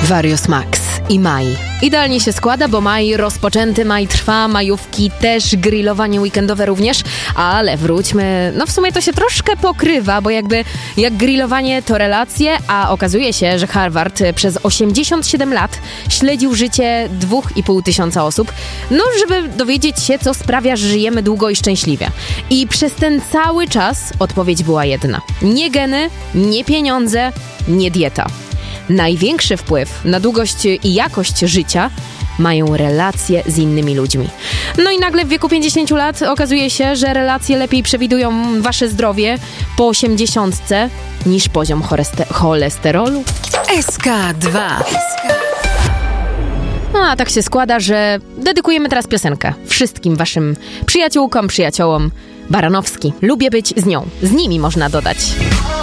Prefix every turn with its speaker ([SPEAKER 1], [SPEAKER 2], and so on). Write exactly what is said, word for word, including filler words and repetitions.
[SPEAKER 1] Warius Max i maj. Idealnie się składa, bo maj rozpoczęty, maj trwa, majówki też, grillowanie weekendowe również, ale wróćmy, no w sumie to się troszkę pokrywa, bo jakby jak grillowanie to relacje, a okazuje się, że Harvard przez osiemdziesiąt siedem lat śledził życie dwóch i pół tysiąca osób, no żeby dowiedzieć się, co sprawia, że żyjemy długo i szczęśliwie. I przez ten cały czas odpowiedź była jedna. Nie geny, nie pieniądze, nie dieta. Największy wpływ na długość i jakość życia mają relacje z innymi ludźmi. No i nagle w wieku pięćdziesięciu lat okazuje się, że relacje lepiej przewidują wasze zdrowie po osiemdziesiątce niż poziom choreste- cholesterolu.
[SPEAKER 2] S K dwa.
[SPEAKER 1] No a tak się składa, że dedykujemy teraz piosenkę wszystkim waszym przyjaciółkom, przyjaciołom. Baranowski. Lubię być z nią. Z nimi można dodać.